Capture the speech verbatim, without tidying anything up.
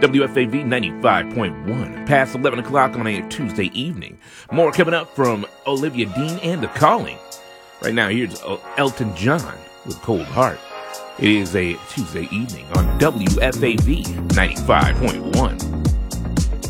W F A V ninety-five point one, past eleven o'clock on a Tuesday evening. More coming up from Olivia Dean and The Calling. Right now, here's Elton John with Cold Heart. It is a Tuesday evening on W F A V ninety-five point one.